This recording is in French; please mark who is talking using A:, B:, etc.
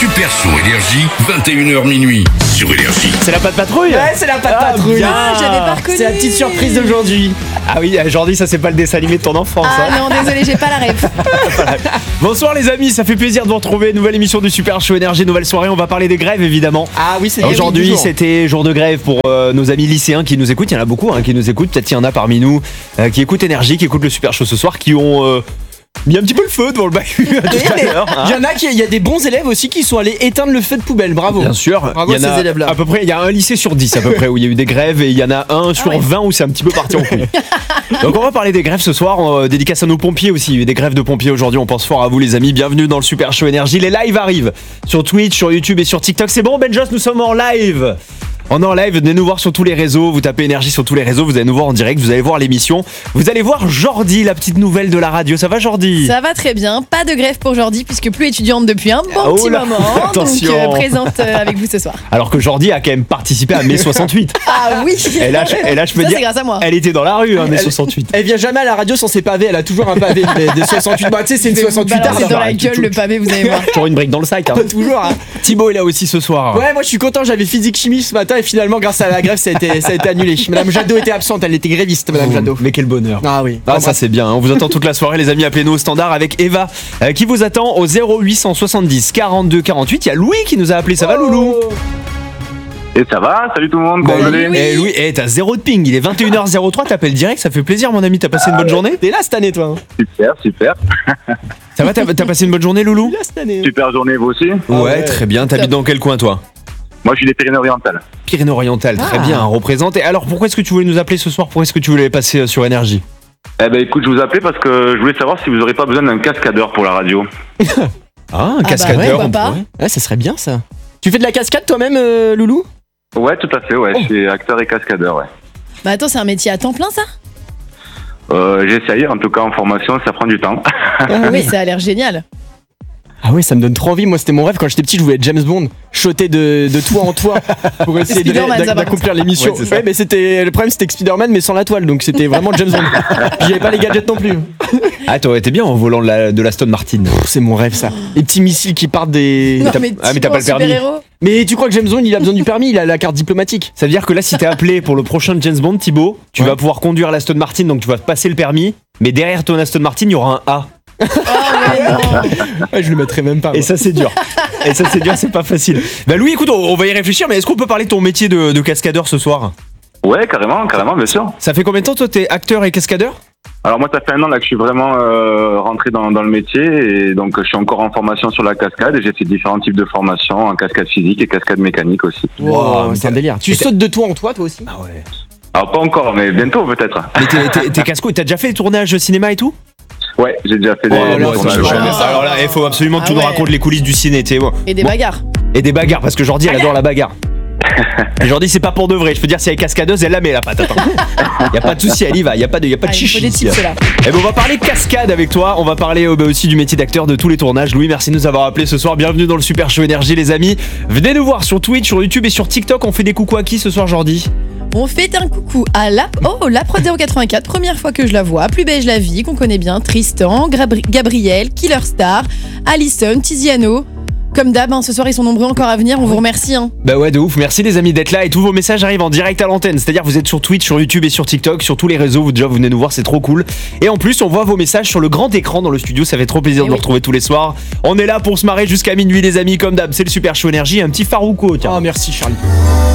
A: Super Show Énergie, 21h minuit sur Énergie.
B: C'est la patte patrouille.
C: Ouais, c'est la patte patrouille.
B: Bien.
D: Ah, j'avais pas reconnu.
C: C'est la petite surprise d'aujourd'hui.
B: Ah oui, aujourd'hui ça c'est pas le dessin animé de ton enfance.
D: Ah non, désolé, j'ai pas la ref.
B: Bonsoir les amis, ça fait plaisir de vous retrouver. Nouvelle émission du Super Show Énergie, nouvelle soirée. On va parler des grèves évidemment.
C: Ah oui, c'est
B: Aujourd'hui
C: toujours.
B: c'était jour de grève pour nos amis lycéens qui nous écoutent. Il y en a beaucoup qui nous écoutent. Peut-être qu'il y en a parmi nous qui écoutent Énergie, qui écoutent le Super Show ce soir, qui ont mis un petit peu le feu devant le bahut tout à l'heure.
C: Il y en a il y a des bons élèves aussi qui sont allés éteindre le feu de poubelle. Bravo.
B: Bien sûr,
C: Bravo
B: il y en
C: à
B: a
C: ces élèves-là.
B: à peu près, il y a un lycée sur 10 à peu près où il y a eu des grèves et il y en a un sur 20 où c'est un petit peu parti en couille. Donc on va parler des grèves ce soir, dédicace à nos pompiers aussi. Il y a eu des grèves de pompiers aujourd'hui, on pense fort à vous les amis. Bienvenue dans le Super Show Énergie. Les lives arrivent sur Twitch, sur YouTube et sur TikTok. C'est bon Benjos, nous sommes en live. On est en live, venez nous voir sur tous les réseaux, vous tapez Énergie sur tous les réseaux, vous allez nous voir en direct, vous allez voir l'émission. Vous allez voir Jordi, la petite nouvelle de la radio. Ça va Jordi?
D: Ça va très bien, pas de grève pour Jordi puisque plus étudiante depuis un bon
B: Oh
D: petit
B: là,
D: moment.
B: attention.
D: Donc présente avec vous ce soir.
B: Alors que Jordi a quand même participé à mai 68.
D: Ah oui.
B: Et là je peux
D: Ça,
B: dire,
D: c'est grâce à moi.
B: elle était dans la rue, mai 68.
C: Elle vient jamais à la radio sans ses pavés, elle a toujours un pavé de 68. Bah, tu sais, c'est une
D: Je vais vous
C: 68
D: balancer
C: arts.
D: dans la gueule le pavé, vous allez voir.
B: Toujours une brique dans le sac.
C: Toujours, hein.
B: Thibaut est là aussi ce soir.
C: Ouais, moi je suis content, j'avais physique chimie ce matin et finalement, grâce à la grève, ça a été annulé. Madame Jadot était absente, elle était gréviste, Madame Jadot.
B: Mais quel bonheur.
C: Ah oui.
B: Ah, ça c'est bien, on vous attend toute la soirée les amis, appelez-nous au standard avec Eva qui vous attend au 0870 42 48. Il y a Louis qui nous a appelé, ça va Loulou?
E: Et ça va, salut tout le monde, comment vous allez?
D: oui.
B: Eh Louis, t'as zéro de ping, il est 21h03, t'appelles direct, ça fait plaisir mon ami, t'as passé une bonne journée?
C: T'es là cette année, toi.
E: Super, super.
B: Ça va, t'as passé une bonne journée Loulou?
C: T'es là cette année.
E: Super journée, vous aussi?
B: Ouais, très bien, t'habites dans quel coin toi?
E: Moi, je suis des Pyrénées-Orientales.
B: Pyrénées-Orientales, très bien, représenté. Alors pourquoi est-ce que tu voulais nous appeler ce soir? Pourquoi est-ce que tu voulais passer sur Énergie?
E: Eh ben, écoute, je vous appelais parce que je voulais savoir si vous aurez pas besoin d'un cascadeur pour la radio.
B: Ah, un
D: bah
B: cascadeur,
D: ouais,
B: on
D: pourquoi pas.
B: pourrait.
C: Ouais, ça serait bien ça. Tu fais de la cascade toi-même, Loulou?
E: Ouais, tout à fait, ouais, je suis acteur et cascadeur, ouais.
D: Bah attends, c'est un métier à temps plein ça?
E: J'essaye, en tout cas en formation, ça prend du temps.
D: Oui, ça a l'air génial.
C: Ah ouais, ça me donne trop envie. Moi, c'était mon rêve quand j'étais petit. Je voulais être James Bond, sauter de toit en toit pour essayer
D: Spider-Man, ça, par
C: d'accomplir l'émission.
B: Ouais, c'est ça.
C: Ouais, mais le problème, c'était que Spider-Man, mais sans la toile, donc c'était vraiment James Bond. Puis j'avais pas les gadgets non plus.
B: Ah, t'aurais été bien en volant de l'Aston Martin.
C: Pff, c'est mon rêve, ça. Les petits missiles qui partent des.
D: Non,
B: t'as-
D: mais
B: ah, mais t'as pas le permis.
D: super-héros.
C: Mais tu crois que James Bond, il a besoin du permis? Il a la carte diplomatique.
B: Ça veut dire que là, si t'es appelé pour le prochain James Bond, Thibaut, tu vas pouvoir conduire l'Aston Martin, donc tu vas passer le permis, mais derrière ton Aston Martin, il y aura un A.
C: Ouais, je le mettrais même pas.
B: Et ça, c'est dur. Et ça, c'est dur, c'est pas facile. Bah, Louis, écoute, on va y réfléchir, mais est-ce qu'on peut parler de ton métier de cascadeur ce soir?
E: Ouais, carrément, bien sûr.
B: Ça fait combien de temps, toi, t'es acteur et cascadeur?
E: Alors moi, ça fait 1 an là que je suis vraiment rentré dans le métier et donc je suis encore en formation sur la cascade et j'ai fait différents types de formations, en cascade physique et cascade mécanique aussi.
C: Wow, c'est un délire. Tu sautes de toit en toit, toi aussi?
B: Ah ouais.
E: Alors pas encore, mais bientôt peut-être.
B: Mais t'es casse-couille, t'as déjà fait des tournages cinéma et tout?
E: Ouais, j'ai déjà fait
B: Oh là,
E: des
B: ça,
E: tournages,
B: je
E: ouais.
B: change ça. Alors là, il faut absolument que tu
D: Ah
B: nous
D: ouais.
B: racontes les coulisses du ciné, tu sais, moi.
D: Et des
B: Bon.
D: bagarres.
B: Et des bagarres, parce que Jordi, elle adore la bagarre. Et Jordi, c'est pas pour de vrai. Je peux dire, si elle est cascadeuse, elle la met la patate. Y a pas de souci, elle y va. Y a pas de
D: Ah, il faut
B: chichi.
D: des
B: ici.
D: tips là.
B: Eh ben, on va parler cascade avec toi. On va parler aussi du métier d'acteur de tous les tournages. Louis, merci de nous avoir appelés ce soir. Bienvenue dans le Super Show Énergie, les amis. Venez nous voir sur Twitch, sur YouTube et sur TikTok. On fait des coucous à qui ce soir, Jordi?
D: On fait un coucou à la Prod 084, première fois que je la vois. Plus beige la vie, qu'on connaît bien. Tristan, Gabriel, Killer Star, Alison, Tiziano. Comme d'hab, ce soir ils sont nombreux encore à venir, on vous remercie.
B: Bah ouais, de ouf. Merci les amis d'être là et tous vos messages arrivent en direct à l'antenne. C'est-à-dire vous êtes sur Twitch, sur YouTube et sur TikTok, sur tous les réseaux. Vous venez nous voir, c'est trop cool. Et en plus, on voit vos messages sur le grand écran dans le studio. Ça fait trop plaisir de nous retrouver tous les soirs. On est là pour se marrer jusqu'à minuit les amis, comme d'hab. C'est le Super Show Énergie. Un petit Farouko, tiens.
C: Ah, merci, Charlie.